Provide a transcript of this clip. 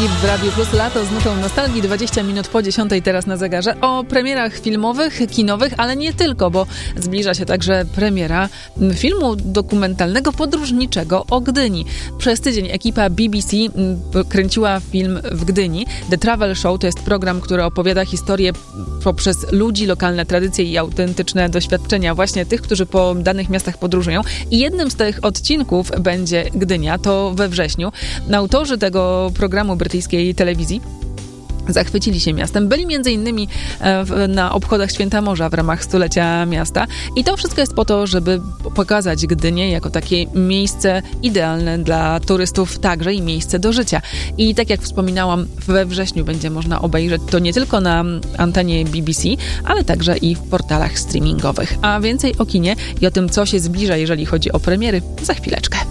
Filip w Radiu Plus. Lato z nutą nostalgii, 20 minut po 10 teraz na zegarze. O premierach filmowych, kinowych, ale nie tylko, bo zbliża się także premiera filmu dokumentalnego, podróżniczego o Gdyni. Przez tydzień ekipa BBC kręciła film w Gdyni. The Travel Show to jest program, który opowiada historię poprzez ludzi, lokalne tradycje i autentyczne doświadczenia właśnie tych, którzy po danych miastach podróżują. I jednym z tych odcinków będzie Gdynia, to we wrześniu. Autorzy tego programu brytyjskiej telewizji zachwycili się miastem. Byli m.in. na obchodach Święta Morza w ramach stulecia miasta. I to wszystko jest po to, żeby pokazać Gdynię jako takie miejsce idealne dla turystów, także i miejsce do życia. I tak jak wspominałam, we wrześniu będzie można obejrzeć to nie tylko na antenie BBC, ale także i w portalach streamingowych. A więcej o kinie i o tym, co się zbliża, jeżeli chodzi o premiery, za chwileczkę.